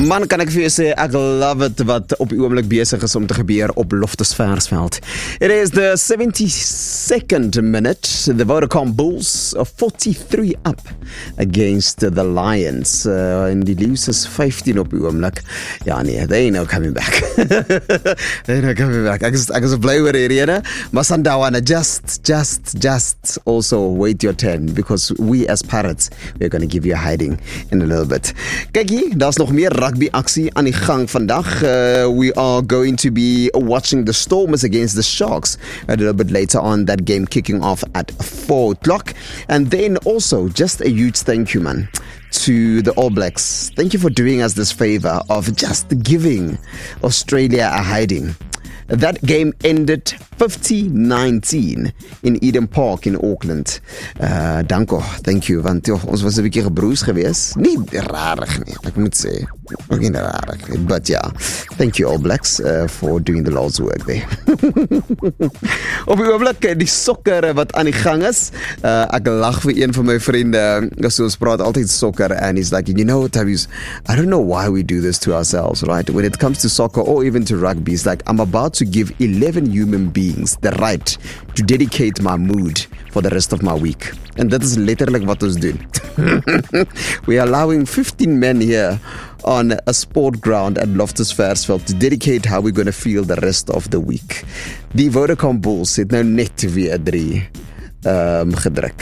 Man, kan ek vir jou sê, ek love it wat op die oomblik besig is om te gebeur op Loftus Versfeld. It is the 72nd minute. The Vodacom Bulls are 43 up against the Lions. En die Leeu's is 15 op die oomblik. Ja nee, they ain't no coming back. They ain't no coming back. Ek is bly oor die rede, maar Sandawana, just also wait your turn, because we as Pirates, we're going to give you a hiding in a little bit. Kyk hier, daar's nog meer rugby aksie aan die gang vandag. We are going to be watching the Stormers against the Sharks a little bit later on, that game kicking off at 4 o'clock. And then also, just a huge thank you, man, to the All Blacks. Thank you for doing us this favor of just giving Australia a hiding. That game ended 50-19 in Eden Park in Auckland. Danko, thank you, want ons was 'n bietjie gebroes geweest. Nie rarig nie, ek moet sê. Ook nie rarig nie, but yeah. Thank you All Blacks for doing the Lord's work there. Op die oomblik, die sokker wat aan die gang is. Ek lag vir een van my vriende, so ons praat altyd sokker, and he's like, you know, Tabius, I don't know why we do this to ourselves, right? When it comes to soccer or even to rugby, it's like, I'm about to give 11 human beings the right to dedicate my mood for the rest of my week. And that is letterlijk wat ons doen. We are allowing 15 men here on a sport ground at Loftus Versfeld to dedicate how we're going to feel the rest of the week. Die Vodacom Bulls het nou net weer 3 gedruk.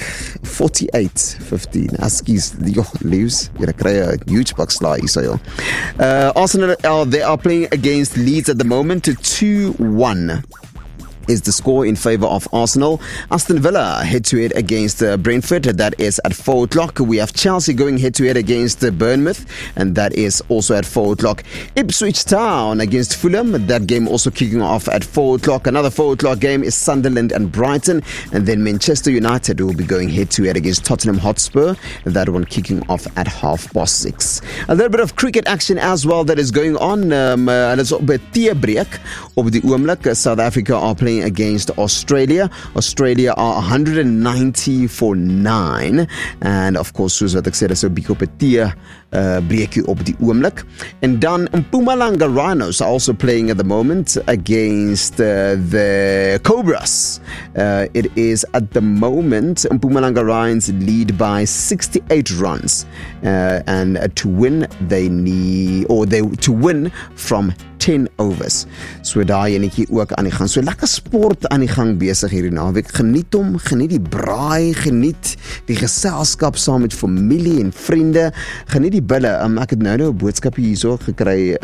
48-15. Askies, Leeu's, jy kry 'n huge buck slaai hier so. Arsenal, they are playing against Leeds at the moment. 2-1 is the score in favour of Arsenal. Aston Villa head-to-head against Brentford. That is at 4 o'clock. We have Chelsea going head-to-head against Bournemouth, and that is also at 4 o'clock. Ipswich Town against Fulham. That game also kicking off at 4 o'clock. Another 4 o'clock game is Sunderland and Brighton. And then Manchester United will be going head-to-head against Tottenham Hotspur. That one kicking off at 6:30. A little bit of cricket action as well that is going on. And it's op 'n teebreek op die oomblik. South Africa are playing against Australia. Australia are 190 for 9. And of course, soos wat ek sê, dis 'n bietjie op 'n breekie op die oomblik. And dan Mpumalanga Rhinos are also playing at the moment against the Cobras. It is at the moment Mpumalanga Rhinos lead by 68 runs. And to win to win from 10 overs. So daai enetjie ook aan die gang. So lekker sport aan die gang besig hierdie naweek. Geniet die braai, geniet die geselskap saam met familie en vriende. Geniet die bulle. Ek het nou 'n boodskap hierso gekry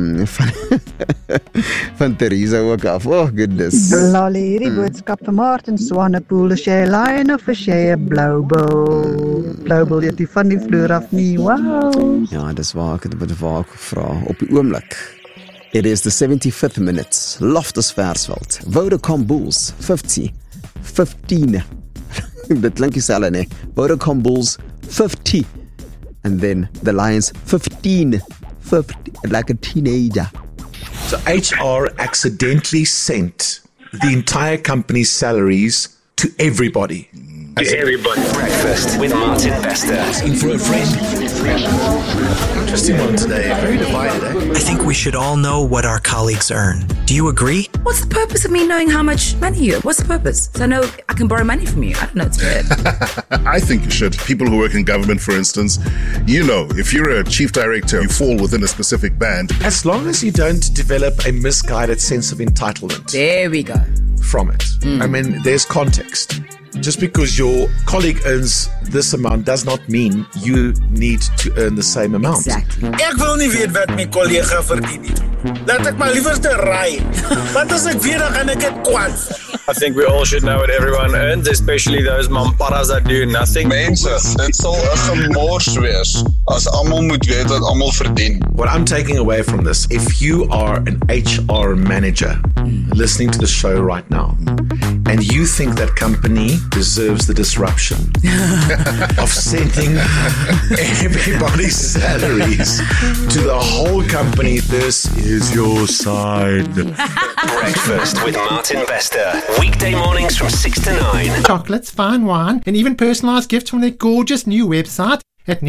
van Teresa ook af. Oh goodness. Lolly, hierdie boodskap van Martin Swanepoel, is jy 'n lion of is jy 'n blou bull? Blou bull het die van die vloer af nie. Wow. Ja, dis waar ek het gevra op die oomblik. It is the 75th minute. Loftus Versfeld. Vodacom Bulls 50-15. Dit klink dieselfde, nee. Vodacom Bulls 50. And then the Lions 15, like a teenager. So HR accidentally sent the entire company's salaries to everybody. Breakfast with Martin Bester. In for a friend. Interesting one today. Very divided, eh? I think we should all know what our colleagues earn. Do you agree? What's the purpose of me knowing how much money you have? What's the purpose? So I know I can borrow money from you. I don't know, it's weird. I think you should. People who work in government, for instance, you know, if you're a chief director, you fall within a specific band. As long as you don't develop a misguided sense of entitlement There we go. from it. I mean, there's context. Just because your colleague earns this amount does not mean you need to earn the same amount. Exactly. Ek wil nie weet wat my kollega verdien nie. Laat ek maar liewer te raai. Want as ek weet dan gaan ek dit kwaad. I think we all should know what everyone earns, especially those mamparas that do nothing. Mense, dit sal 'n gemors wees as almal moet weet wat almal verdien. What I'm taking away from this, if you are an HR manager listening to the show right now, and you think that company deserves the disruption of sending everybody's salaries to the whole company, this is your side. Breakfast with Martin Bester. Weekday mornings from 6 to 9. Chocolates, fine wine, and even personalised gifts from their gorgeous new website. at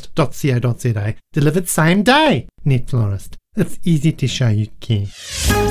netflorist.co.za. Delivered same day. Netflorist. It's easy to show you care.